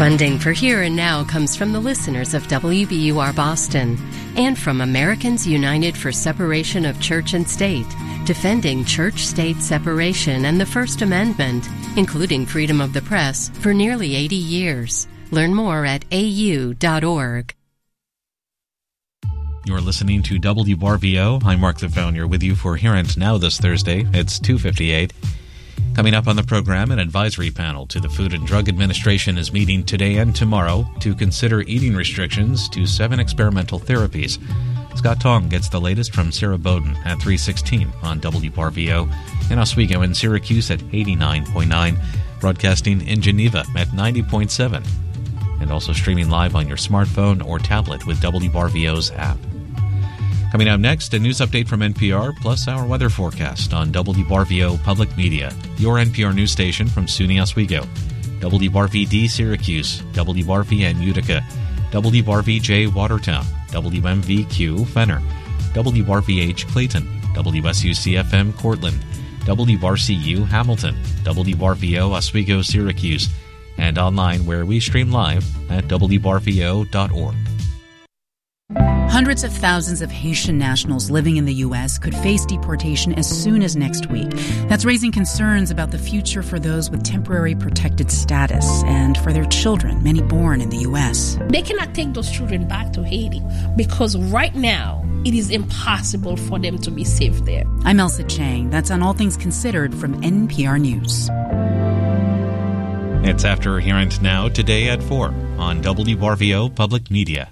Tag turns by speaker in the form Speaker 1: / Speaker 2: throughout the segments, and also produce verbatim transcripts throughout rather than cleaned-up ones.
Speaker 1: Funding for Here and Now comes from the listeners of W B U R Boston and from Americans United for Separation of Church and State, defending church-state separation and the First Amendment, including freedom of the press, for nearly eighty years. Learn more at a u dot org.
Speaker 2: You're listening to W R V O. I'm Mark Lefevre with you for Here and Now this Thursday. It's two fifty-eight. Coming up on the program, an advisory panel to the Food and Drug Administration is meeting today and tomorrow to consider eating restrictions to seven experimental therapies. Scott Tong gets the latest from Sarah Bowden at three sixteen on W R V O, in Oswego and Syracuse at eighty-nine point nine, broadcasting in Geneva at ninety point seven, and also streaming live on your smartphone or tablet with W R V O's app. Coming up next, a news update from N P R, plus our weather forecast on W R V O Public Media, your N P R news station from SUNY Oswego, W R V D Syracuse, W R V N Utica, W R V J Watertown, W M V Q Fenner, W R V H Clayton, W S U C F M Cortland, W R C U Hamilton, W R V O Oswego Syracuse, and online where we stream live at W R V O dot org.
Speaker 3: Hundreds of thousands of Haitian nationals living in the U S could face deportation as soon as next week. That's raising concerns about the future for those with temporary protected status and for their children, many born in the U S.
Speaker 4: They cannot take those children back to Haiti because right now it is impossible for them to be safe there.
Speaker 3: I'm Elsa Chang. That's on All Things Considered from N P R News.
Speaker 2: It's After Here and Now today at four on W R V O Public Media.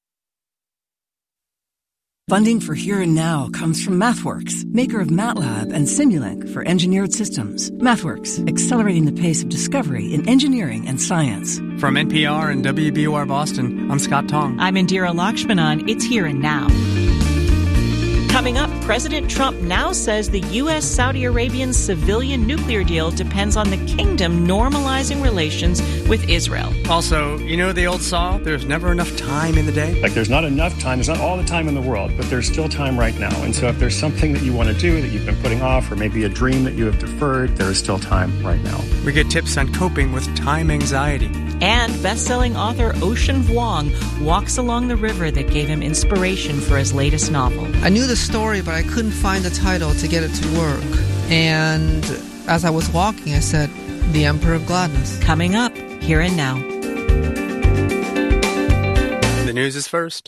Speaker 5: Funding for Here and Now comes from MathWorks, maker of MATLAB and Simulink for engineered systems. MathWorks, accelerating the pace of discovery in engineering and science.
Speaker 6: From N P R and W B U R Boston, I'm Scott Tong.
Speaker 7: I'm Indira Lakshmanan. It's Here and Now. Coming up, President Trump now says the U S Saudi Arabian civilian nuclear deal depends on the kingdom normalizing relations with Israel.
Speaker 6: Also, you know the old saw, there's never enough time in the day?
Speaker 8: Like there's not enough time, there's not all the time in the world, but there's still time right now. And so if there's something that you want to do that you've been putting off, or maybe a dream that you have deferred, there is still time right now.
Speaker 6: We get tips on coping with time anxiety.
Speaker 7: And best-selling author Ocean Vuong walks along the river that gave him inspiration for his latest novel.
Speaker 9: I knew the story, but I couldn't find the title to get it to work. And as I was walking, I said, The Emperor of Gladness.
Speaker 7: Coming up, Here and Now.
Speaker 6: The news is first.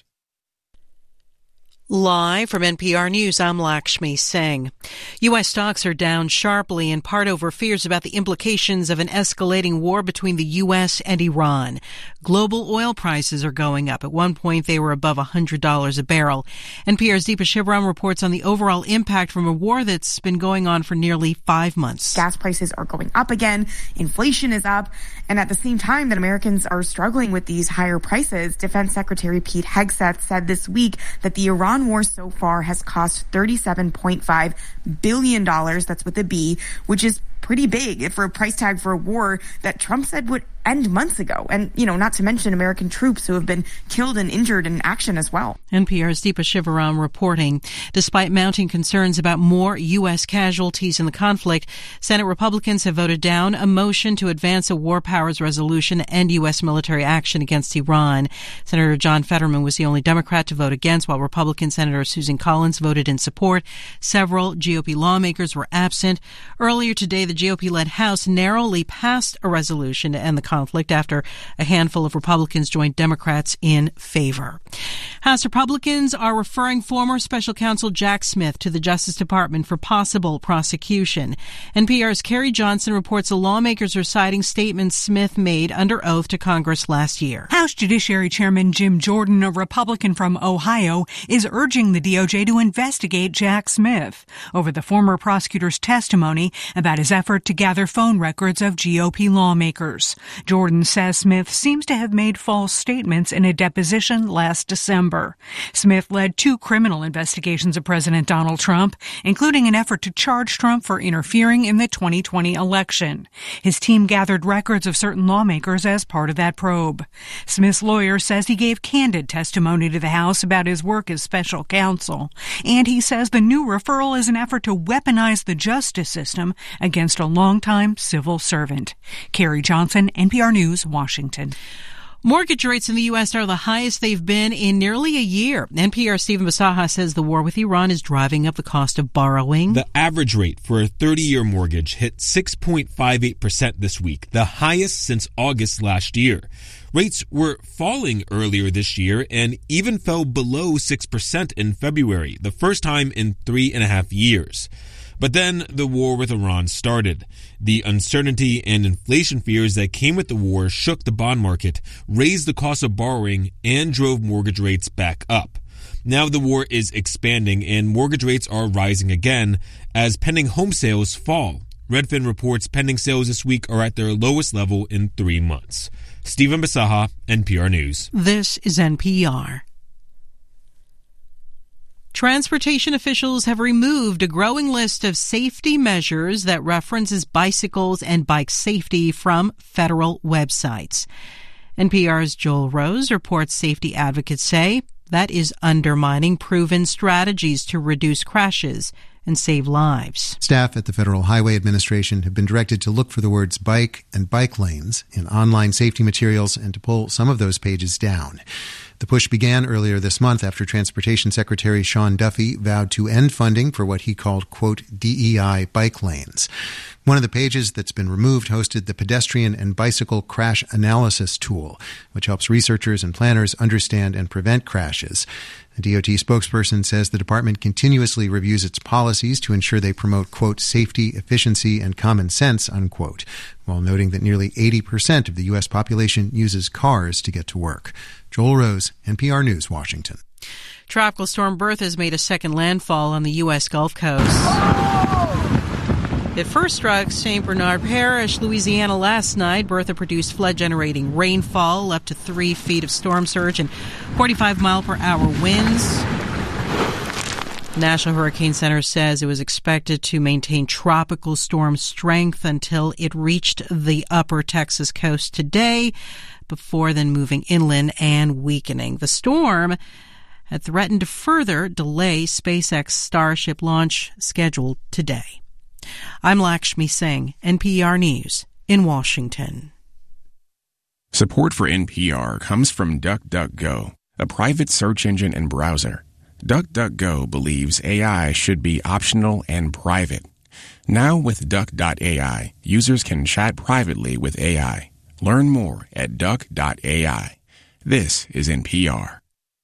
Speaker 10: Live from N P R News, I'm Lakshmi Singh. U S stocks are down sharply, in part over fears about the implications of an escalating war between the U S and Iran. Global oil prices are going up. At one point, they were above one hundred dollars a barrel. N P R's Deepa Shivaram reports on the overall impact from a war that's been going on for nearly five months.
Speaker 11: Gas prices are going up again. Inflation is up. And at the same time that Americans are struggling with these higher prices, Defense Secretary Pete Hegseth said this week that the Iran war so far has cost thirty-seven point five billion dollars, that's with a B, which is pretty big for a price tag for a war that Trump said would end months ago. And, you know, not to mention American troops who have been killed and injured in action as well.
Speaker 10: N P R's Deepa Shivaram reporting. Despite mounting concerns about more U S casualties in the conflict, Senate Republicans have voted down a motion to advance a war powers resolution and U S military action against Iran. Senator John Fetterman was the only Democrat to vote against, while Republican Senator Susan Collins voted in support. Several G O P lawmakers were absent. Earlier today, the G O P-led House narrowly passed a resolution to end the conflict after a handful of Republicans joined Democrats in favor. House Republicans are referring former special counsel Jack Smith to the Justice Department for possible prosecution. N P R's Carrie Johnson reports the lawmakers are citing statements Smith made under oath to Congress last year.
Speaker 12: House Judiciary Chairman Jim Jordan, a Republican from Ohio, is urging the D O J to investigate Jack Smith over the former prosecutor's testimony about his effort to gather phone records of G O P lawmakers. Jordan says Smith seems to have made false statements in a deposition last December. Smith led two criminal investigations of President Donald Trump, including an effort to charge Trump for interfering in the twenty twenty election. His team gathered records of certain lawmakers as part of that probe. Smith's lawyer says he gave candid testimony to the House about his work as special counsel, and he says the new referral is an effort to weaponize the justice system against against a longtime civil servant. Carrie Johnson, N P R News, Washington.
Speaker 10: Mortgage rates in the U S are the highest they've been in nearly a year. N P R's Stephen Basaha says the war with Iran is driving up the cost of borrowing.
Speaker 13: The average rate for a thirty-year mortgage hit six point five eight percent this week, the highest since August last year. Rates were falling earlier this year and even fell below six percent in February, the first time in three and a half years. But then the war with Iran started. The uncertainty and inflation fears that came with the war shook the bond market, raised the cost of borrowing, and drove mortgage rates back up. Now the war is expanding and mortgage rates are rising again as pending home sales fall. Redfin reports pending sales this week are at their lowest level in three months. Stephen Basaha, N P R News.
Speaker 10: This is N P R. Transportation officials have removed a growing list of safety measures that references bicycles and bike safety from federal websites. N P R's Joel Rose reports safety advocates say that is undermining proven strategies to reduce crashes and save lives.
Speaker 14: Staff at the Federal Highway Administration have been directed to look for the words bike and bike lanes in online safety materials and to pull some of those pages down. The push began earlier this month after Transportation Secretary Sean Duffy vowed to end funding for what he called, quote, D E I bike lanes. One of the pages that's been removed hosted the Pedestrian and Bicycle Crash Analysis Tool, which helps researchers and planners understand and prevent crashes. A D O T spokesperson says the department continuously reviews its policies to ensure they promote, quote, safety, efficiency, and common sense, unquote, while noting that nearly eighty percent of the U S population uses cars to get to work. Joel Rose, N P R News, Washington.
Speaker 10: Tropical storm Bertha has made a second landfall on the U S Gulf Coast. It first struck Saint Bernard Parish, Louisiana last night. Bertha produced flood-generating rainfall, up to three feet of storm surge, and forty-five mile per hour winds. The National Hurricane Center says it was expected to maintain tropical storm strength until it reached the upper Texas coast today, before then moving inland and weakening. The storm had threatened to further delay SpaceX Starship launch scheduled today. I'm Lakshmi Singh, N P R News in Washington.
Speaker 15: Support for N P R comes from DuckDuckGo, a private search engine and browser. DuckDuckGo believes A I should be optional and private. Now with Duck dot A I, users can chat privately with A I. Learn more at Duck dot A I. This is N P R.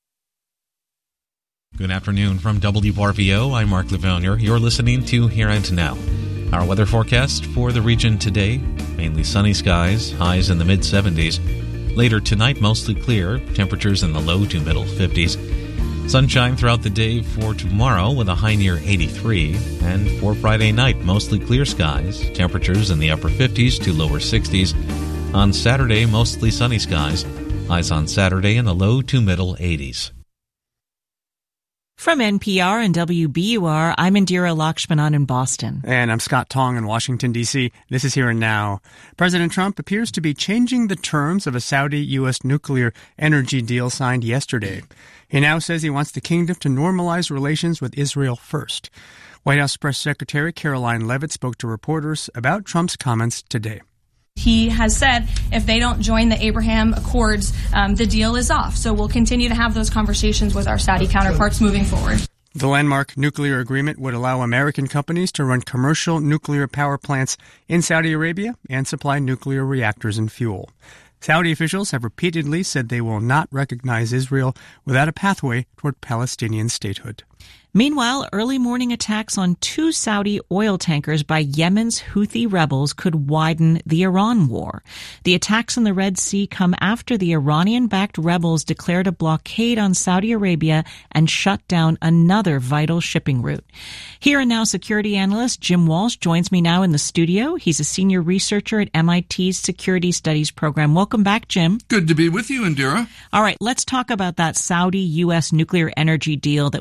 Speaker 2: Good afternoon from W R V O. I'm Mark Levonier. You're listening to Here and Now. Our weather forecast for the region today, mainly sunny skies, highs in the mid seventies. Later tonight, mostly clear, temperatures in the low to middle fifties. Sunshine throughout the day for tomorrow with a high near eighty-three. And for Friday night, mostly clear skies, temperatures in the upper fifties to lower sixties. On Saturday, mostly sunny skies, highs on Saturday in the low to middle eighties.
Speaker 7: From N P R and W B U R, I'm Indira Lakshmanan in Boston.
Speaker 6: And I'm Scott Tong in Washington, D C This is Here and Now. President Trump appears to be changing the terms of a Saudi-U S nuclear energy deal signed yesterday. He now says he wants the kingdom to normalize relations with Israel first. White House Press Secretary Caroline Leavitt spoke to reporters about Trump's comments today.
Speaker 16: He has said if they don't join the Abraham Accords, um, the deal is off. So we'll continue to have those conversations with our Saudi counterparts moving forward.
Speaker 6: The landmark nuclear agreement would allow American companies to run commercial nuclear power plants in Saudi Arabia and supply nuclear reactors and fuel. Saudi officials have repeatedly said they will not recognize Israel without a pathway toward Palestinian statehood.
Speaker 7: Meanwhile, early morning attacks on two Saudi oil tankers by Yemen's Houthi rebels could widen the Iran war. The attacks in the Red Sea come after the Iranian-backed rebels declared a blockade on Saudi Arabia and shut down another vital shipping route. Here and Now security analyst Jim Walsh joins me now in the studio. He's a senior researcher at M I T's Security Studies program. Welcome back, Jim.
Speaker 17: Good to be with you, Indira.
Speaker 7: All right, let's talk about that Saudi-U S nuclear energy deal that was signed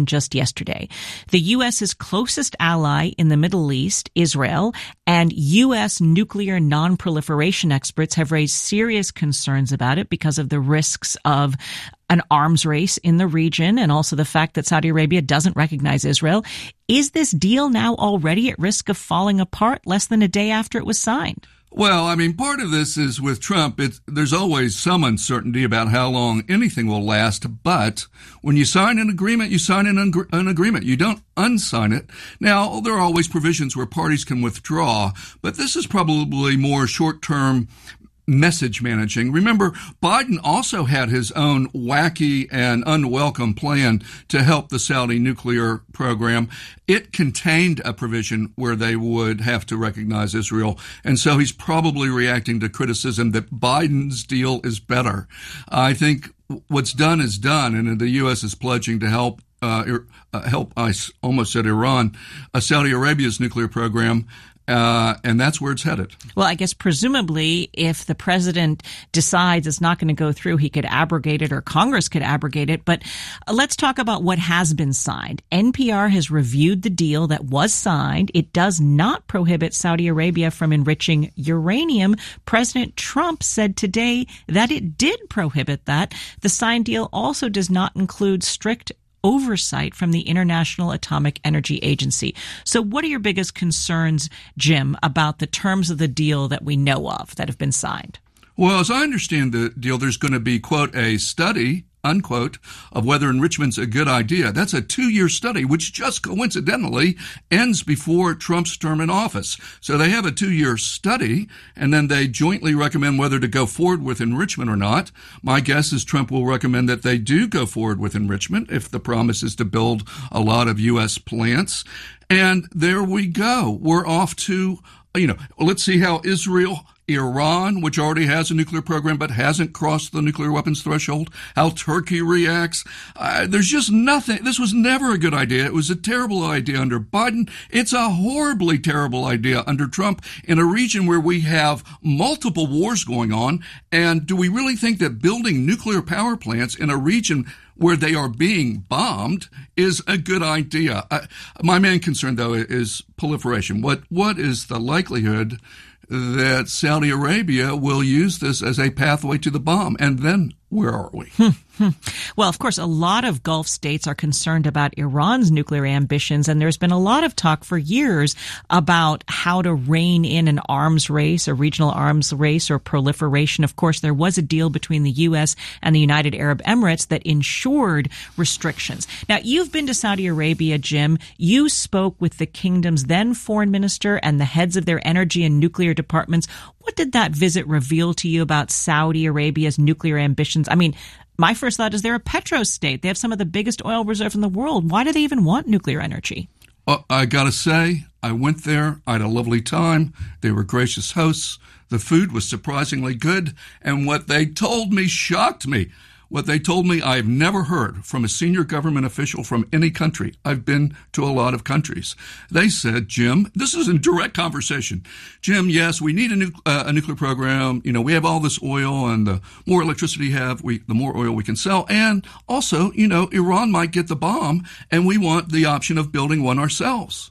Speaker 7: Iran just yesterday. The U S's closest ally in the Middle East, Israel, and U S nuclear non-proliferation experts have raised serious concerns about it because of the risks of an arms race in the region and also the fact that Saudi Arabia doesn't recognize Israel. Is this deal now already at risk of falling apart less than a day after it was signed?
Speaker 17: Well, I mean, part of this is with Trump, it's, there's always some uncertainty about how long anything will last. But when you sign an agreement, you sign an, un- an agreement. You don't unsign it. Now, there are always provisions where parties can withdraw, but this is probably more short-term message managing. Remember, Biden also had his own wacky and unwelcome plan to help the Saudi nuclear program. It contained a provision where they would have to recognize Israel. And so he's probably reacting to criticism that Biden's deal is better. I think what's done is done, and the U S is pledging to help uh, uh, help, I almost said Iran, uh, Saudi Arabia's nuclear program. Uh, and that's where it's headed.
Speaker 7: Well, I guess presumably if the president decides it's not going to go through, he could abrogate it or Congress could abrogate it. But let's talk about what has been signed. N P R has reviewed the deal that was signed. It does not prohibit Saudi Arabia from enriching uranium. President Trump said today that it did prohibit that. The signed deal also does not include strict oversight from the International Atomic Energy Agency. So what are your biggest concerns, Jim, about the terms of the deal that we know of that have been signed?
Speaker 17: Well, as I understand the deal, there's going to be, quote, a study, unquote, of whether enrichment's a good idea. That's a two-year study, which just coincidentally ends before Trump's term in office. So they have a two-year study, and then they jointly recommend whether to go forward with enrichment or not. My guess is Trump will recommend that they do go forward with enrichment if the promise is to build a lot of U S plants. And there we go. We're off to, you know, let's see how Israel, Iran, which already has a nuclear program but hasn't crossed the nuclear weapons threshold, how Turkey reacts. Uh, there's just nothing. This was never a good idea. It was a terrible idea under Biden. It's a horribly terrible idea under Trump in a region where we have multiple wars going on. And do we really think that building nuclear power plants in a region where they are being bombed is a good idea? Uh, my main concern, though, is proliferation. What What is the likelihood that Saudi Arabia will use this as a pathway to the bomb? And then where are we?
Speaker 7: Well, of course, a lot of Gulf states are concerned about Iran's nuclear ambitions, and there's been a lot of talk for years about how to rein in an arms race, a regional arms race, or proliferation. Of course, there was a deal between the U S and the United Arab Emirates that ensured restrictions. Now, you've been to Saudi Arabia, Jim. You spoke with the kingdom's then foreign minister and the heads of their energy and nuclear departments. What did that visit reveal to you about Saudi Arabia's nuclear ambitions? I mean, my first thought is they're a petro state. They have some of the biggest oil reserves in the world. Why do they even want nuclear energy?
Speaker 17: Uh, I got to say, I went there. I had a lovely time. They were gracious hosts. The food was surprisingly good. And what they told me shocked me. What they told me I've never heard from a senior government official from any country. I've been to a lot of countries. They said, Jim, this is in direct conversation. Jim, yes, we need a, nu- uh, a nuclear program. You know, we have all this oil, and the more electricity we have, we, the more oil we can sell. And also, you know, Iran might get the bomb, and we want the option of building one ourselves.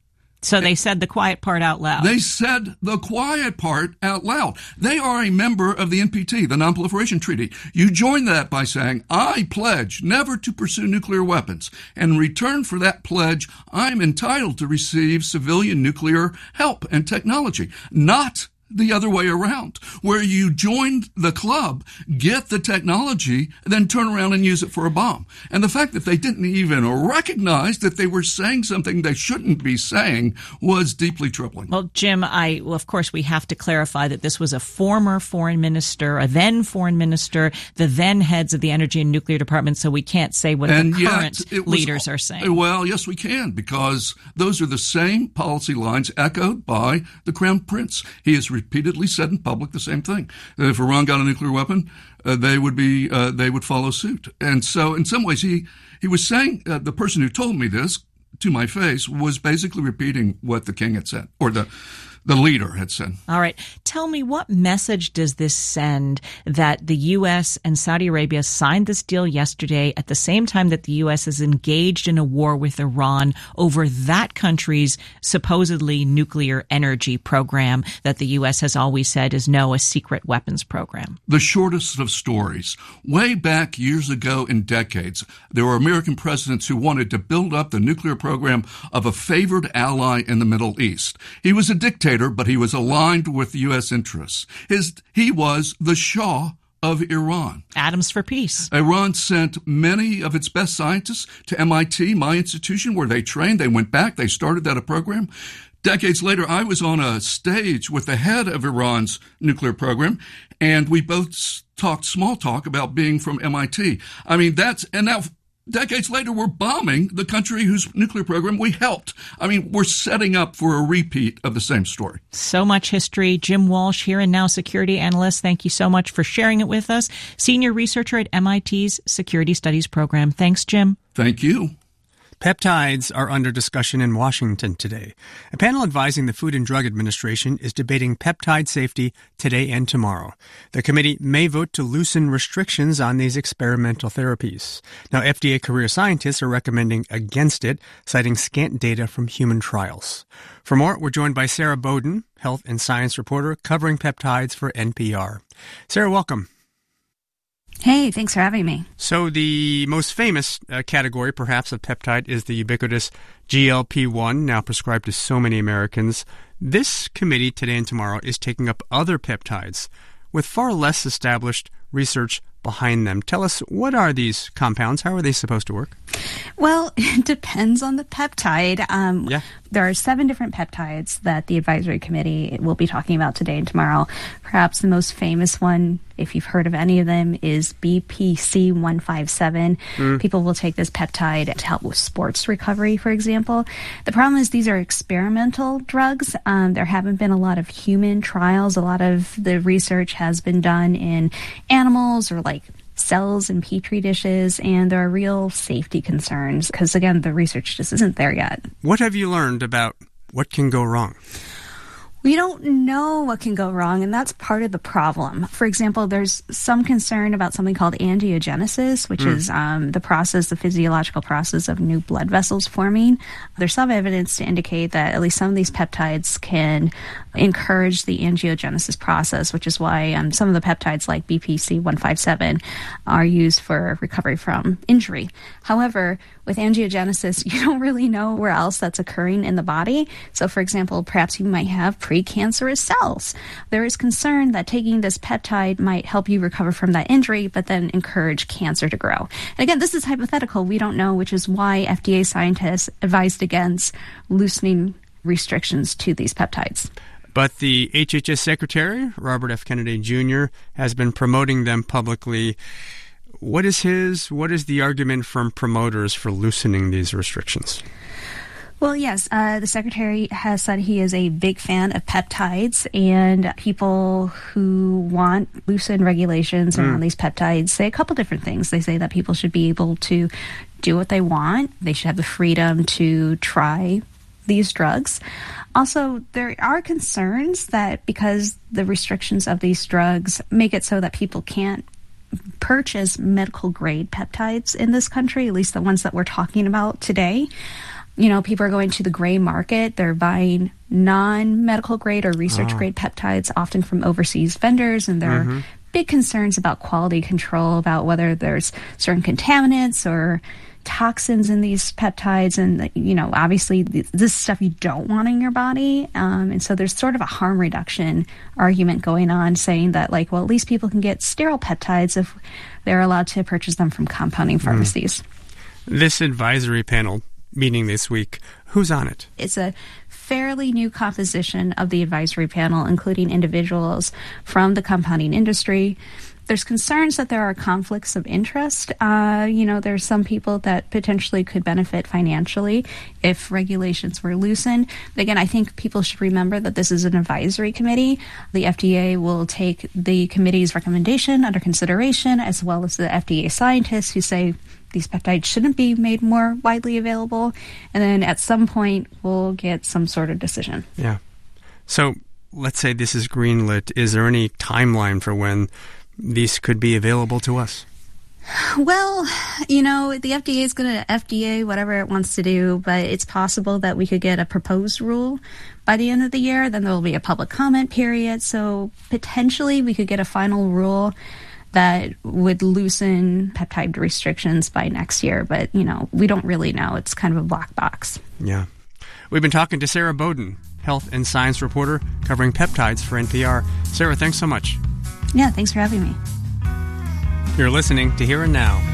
Speaker 7: So they said the quiet part out loud.
Speaker 17: They said the quiet part out loud. They are a member of the N P T, the Non-Proliferation Treaty. You join that by saying, I pledge never to pursue nuclear weapons. And in return for that pledge, I'm entitled to receive civilian nuclear help and technology, not the other way around, where you join the club, get the technology, then turn around and use it for a bomb. And the fact that they didn't even recognize that they were saying something they shouldn't be saying was deeply troubling.
Speaker 7: Well, Jim, I, well, of course, we have to clarify that this was a former foreign minister, a then foreign minister, the then heads of the energy and nuclear department, so we can't say what and the current was, leaders are saying.
Speaker 17: Well, yes, we can, because those are the same policy lines echoed by the Crown Prince. He is repeatedly said in public the same thing, that if Iran got a nuclear weapon, uh, they would be uh, they would follow suit. And so in some ways he he was saying, uh, the person who told me this to my face was basically repeating what the king had said, or the the leader had said.
Speaker 7: All right. Tell me, what message does this send that the U S and Saudi Arabia signed this deal yesterday at the same time that the U S is engaged in a war with Iran over that country's supposedly nuclear energy program that the U S has always said is no, a secret weapons program?
Speaker 17: The shortest of stories. Way back years ago in decades, there were American presidents who wanted to build up the nuclear program of a favored ally in the Middle East. He was a dictator, but he was aligned with U S interests. His, he was the Shah of Iran.
Speaker 7: Atoms for peace.
Speaker 17: Iran sent many of its best scientists to M I T, my institution, where they trained. They went back. They started that program. Decades later, I was on a stage with the head of Iran's nuclear program, and we both talked small talk about being from M I T. I mean, that's, and now decades later, we're bombing the country whose nuclear program we helped. I mean, we're setting up for a repeat of the same story.
Speaker 7: So much history. Jim Walsh, Here and Now security analyst, thank you so much for sharing it with us. Senior researcher at M I T's Security Studies program. Thanks, Jim.
Speaker 17: Thank you.
Speaker 6: Peptides are under discussion in Washington today. A panel advising the Food and Drug Administration is debating peptide safety today and tomorrow. The committee may vote to loosen restrictions on these experimental therapies. Now, F D A career scientists are recommending against it, citing scant data from human trials. For more, we're joined by Sarah Bowden, health and science reporter covering peptides for N P R. Sarah, welcome.
Speaker 18: Hey, thanks for having me.
Speaker 6: So the most famous uh, category, perhaps, of peptide is the ubiquitous G L P one, now prescribed to so many Americans. This committee today and tomorrow is taking up other peptides with far less established research behind them. Tell us, what are these compounds? How are they supposed to work?
Speaker 18: Well, it depends on the peptide. Um,
Speaker 6: yeah.
Speaker 18: There are seven different peptides that the advisory committee will be talking about today and tomorrow. Perhaps the most famous one, if you've heard of any of them, is B P C one fifty-seven. Mm. People will take this peptide to help with sports recovery, for example. The problem is these are experimental drugs. Um, there haven't been a lot of human trials. A lot of the research has been done in animals or like cells in petri dishes, and there are real safety concerns because, again, the research just isn't there yet.
Speaker 6: What have you learned about what can go wrong?
Speaker 18: We don't know what can go wrong, and that's part of the problem. For example, there's some concern about something called angiogenesis, which mm. is um, the process, the physiological process of new blood vessels forming. There's some evidence to indicate that at least some of these peptides can encourage the angiogenesis process, which is why um, some of the peptides like B P C one fifty-seven are used for recovery from injury. However, with angiogenesis, you don't really know where else that's occurring in the body. So, for example, perhaps you might have precancerous cells. There is concern that taking this peptide might help you recover from that injury, but then encourage cancer to grow. And again, this is hypothetical. We don't know, which is why F D A scientists advised against loosening restrictions to these peptides.
Speaker 6: But the H H S Secretary, Robert F. Kennedy Junior, has been promoting them publicly. What is his, what is the argument from promoters for loosening these restrictions?
Speaker 18: Well, yes, uh, the Secretary has said he is a big fan of peptides, and people who want loosened regulations mm. around these peptides say a couple different things. They say that people should be able to do what they want. They should have the freedom to try these drugs. Also, there are concerns that because the restrictions of these drugs make it so that people can't purchase medical grade peptides in this country, at least the ones that we're talking about today. You know, people are going to the gray market. They're buying non-medical grade or research oh. grade peptides, often from overseas vendors, and there mm-hmm. are big concerns about quality control, about whether there's certain contaminants or toxins in these peptides, and you know, obviously this is stuff you don't want in your body, um, and so there's sort of a harm reduction argument going on, saying that like, well, at least people can get sterile peptides if they're allowed to purchase them from compounding pharmacies.
Speaker 6: Mm. This advisory panel meeting this week, who's on it?
Speaker 18: It's a fairly new composition of the advisory panel, including individuals from the compounding industry. There's concerns that there are conflicts of interest. Uh, you know, there's some people that potentially could benefit financially if regulations were loosened. But again, I think people should remember that this is an advisory committee. The F D A will take the committee's recommendation under consideration, as well as the F D A scientists who say these peptides shouldn't be made more widely available. And then at some point, we'll get some sort of decision.
Speaker 6: Yeah. So let's say this is greenlit. Is there any timeline for when these could be available to us?
Speaker 18: Well, you know, the F D A is going to F D A whatever it wants to do, but it's possible that we could get a proposed rule by the end of the year. Then there will be a public comment period. So potentially we could get a final rule that would loosen peptide restrictions by next year. But, you know, we don't really know. It's kind of a black box.
Speaker 6: Yeah. We've been talking to Sarah Bowden, health and science reporter covering peptides for N P R. Sarah, thanks so much.
Speaker 18: Yeah, thanks for having me.
Speaker 6: You're listening to Here and Now.